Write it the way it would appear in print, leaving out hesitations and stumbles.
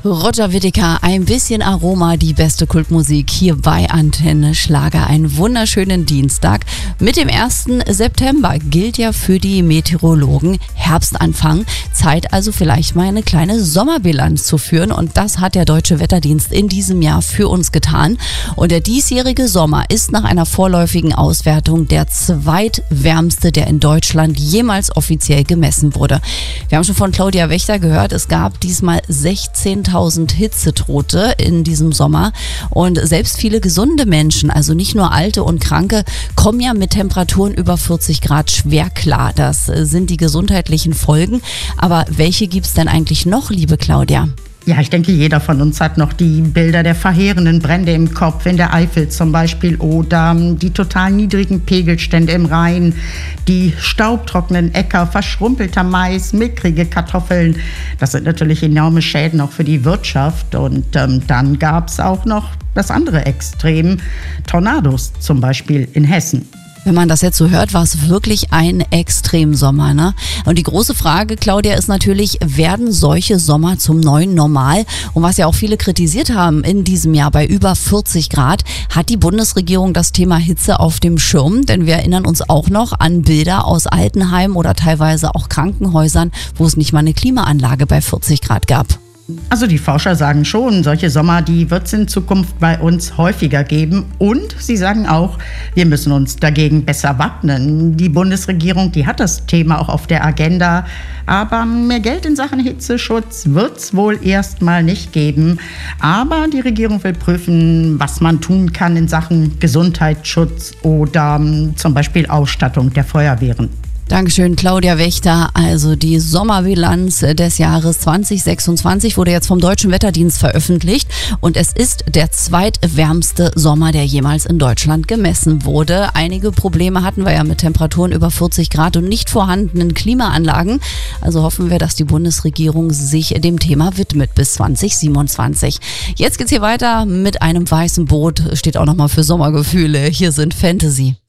Roger Whittaker, ein bisschen Aroma, die beste Kultmusik hier bei Antenne Schlager. Einen wunderschönen Dienstag. Mit dem 1. September gilt ja für die Meteorologen Herbstanfang. Zeit also vielleicht mal eine kleine Sommerbilanz zu führen, und das hat der Deutsche Wetterdienst in diesem Jahr für uns getan. Und der diesjährige Sommer ist nach einer vorläufigen Auswertung der zweitwärmste, der in Deutschland jemals offiziell gemessen wurde. Wir haben schon von Claudia Wächter gehört, es gab diesmal 16.000 Hitzetote in diesem Sommer, und selbst viele gesunde Menschen, also nicht nur Alte und Kranke, kommen ja mit Temperaturen über 40 Grad schwer klar. Das sind die gesundheitlichen Folgen. Aber welche gibt es denn eigentlich noch, liebe Claudia? Ja, ich denke, jeder von uns hat noch die Bilder der verheerenden Brände im Kopf, in der Eifel zum Beispiel, oder die total niedrigen Pegelstände im Rhein, die staubtrockenen Äcker, verschrumpelter Mais, mickrige Kartoffeln. Das sind natürlich enorme Schäden auch für die Wirtschaft. Und dann gab es auch noch das andere Extrem, Tornados zum Beispiel in Hessen. Wenn man das jetzt so hört, war es wirklich ein Extremsommer, ne? Und die große Frage, Claudia, ist natürlich, werden solche Sommer zum neuen Normal? Und was ja auch viele kritisiert haben in diesem Jahr bei über 40 Grad, hat die Bundesregierung das Thema Hitze auf dem Schirm? Denn wir erinnern uns auch noch an Bilder aus Altenheimen oder teilweise auch Krankenhäusern, wo es nicht mal eine Klimaanlage bei 40 Grad gab. Also die Forscher sagen schon, solche Sommer, die wird es in Zukunft bei uns häufiger geben. Und sie sagen auch, wir müssen uns dagegen besser wappnen. Die Bundesregierung, die hat das Thema auch auf der Agenda. Aber mehr Geld in Sachen Hitzeschutz wird es wohl erstmal nicht geben. Aber die Regierung will prüfen, was man tun kann in Sachen Gesundheitsschutz oder zum Beispiel Ausstattung der Feuerwehren. Dankeschön, Claudia Wächter. Also die Sommerbilanz des Jahres 2026 wurde jetzt vom Deutschen Wetterdienst veröffentlicht, und es ist der zweitwärmste Sommer, der jemals in Deutschland gemessen wurde. Einige Probleme hatten wir ja mit Temperaturen über 40 Grad und nicht vorhandenen Klimaanlagen. Also hoffen wir, dass die Bundesregierung sich dem Thema widmet bis 2027. Jetzt geht's hier weiter mit einem weißen Boot. Steht auch nochmal für Sommergefühle. Hier sind Fantasy.